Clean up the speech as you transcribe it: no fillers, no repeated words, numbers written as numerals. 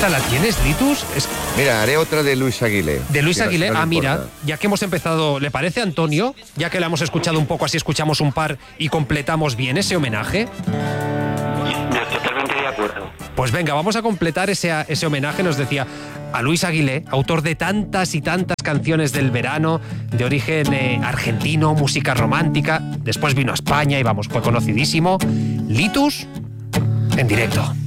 ¿Esta la tienes, Litus? Mira, haré otra de Luis Aguilé. De Luis Aguilé. No Mira, importa. ya que hemos empezado, ¿le parece, Antonio? Ya que la hemos escuchado un poco, así escuchamos un par y completamos bien ese homenaje. Totalmente de acuerdo. Pues venga, vamos a completar ese homenaje, nos decía, a Luis Aguilé, autor de tantas y tantas canciones del verano, de origen argentino, música romántica. Después vino a España y vamos, fue conocidísimo. Litus, en directo.